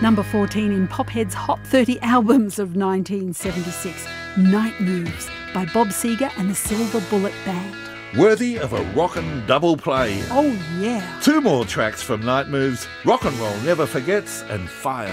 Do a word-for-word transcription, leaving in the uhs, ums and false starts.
number fourteen in Pophead's Hot thirty Albums of nineteen seventy-six, Night Moves by Bob Seger and the Silver Bullet Band. Worthy of a rockin' double play. Oh yeah. Two more tracks from Night Moves, Rock and Roll Never Forgets and Fire